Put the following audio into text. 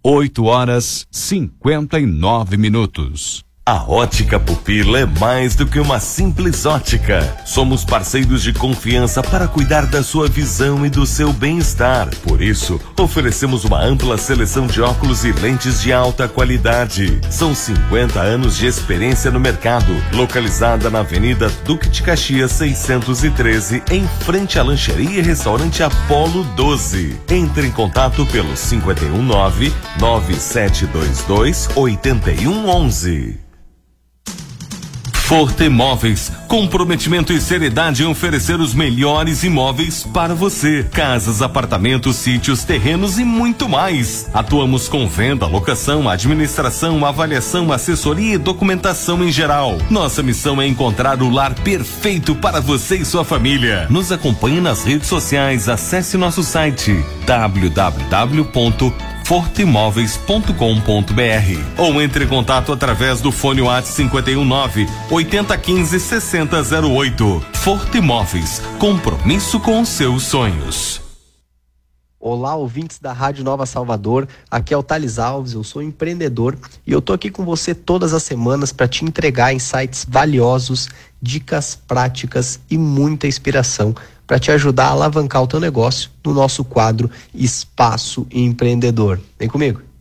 8h59. A Ótica Pupila é mais do que uma simples ótica. Somos parceiros de confiança para cuidar da sua visão e do seu bem-estar. Por isso, oferecemos uma ampla seleção de óculos e lentes de alta qualidade. São 50 anos de experiência no mercado. Localizada na Avenida Duque de Caxias 613, em frente à lancheria e restaurante Apolo 12. Entre em contato pelo 519-9722-8111. Forte Imóveis, comprometimento e seriedade em oferecer os melhores imóveis para você. Casas, apartamentos, sítios, terrenos e muito mais. Atuamos com venda, locação, administração, avaliação, assessoria e documentação em geral. Nossa missão é encontrar o lar perfeito para você e sua família. Nos acompanhe nas redes sociais, acesse nosso site www.forteimóveis.com.br ou entre em contato através do fone WhatsApp 519-8015-6008. Forte Imóveis, compromisso com os seus sonhos. Olá, ouvintes da Rádio Nova Salvador, aqui é o Thales Alves, eu sou empreendedor e eu tô aqui com você todas as semanas para te entregar insights valiosos, dicas práticas e muita inspiração para te ajudar a alavancar o teu negócio no nosso quadro Espaço Empreendedor. Vem comigo.